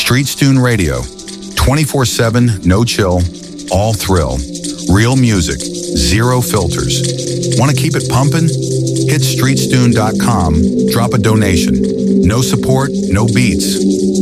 Streetstune Radio. 24/7, no chill, all thrill. Real music, zero filters. Want to keep it pumping? Hit streetstune.com, drop a donation. No support, no beats.